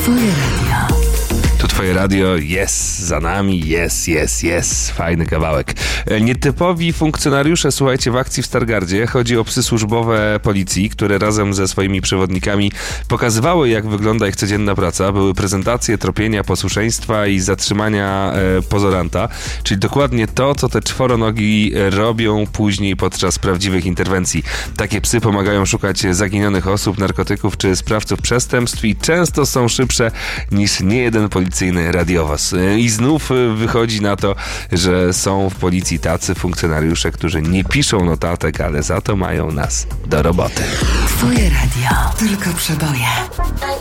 Twoje radio. To Twoje radio jest za nami, jest. Fajny kawałek. Nietypowi funkcjonariusze, słuchajcie, w akcji w Stargardzie. Chodzi o psy służbowe policji, które razem ze swoimi przewodnikami pokazywały, jak wygląda ich codzienna praca. Były prezentacje tropienia, posłuszeństwa i zatrzymania pozoranta, czyli dokładnie to, co te czworonogi robią później podczas prawdziwych interwencji. Takie psy pomagają szukać zaginionych osób, narkotyków czy sprawców przestępstw i często są szybsze niż niejeden policyjny radiowóz. I znów wychodzi na to, że są w policji tacy funkcjonariusze, którzy nie piszą notatek, ale za to mają nas do roboty. Twoje radio. Tylko przeboje.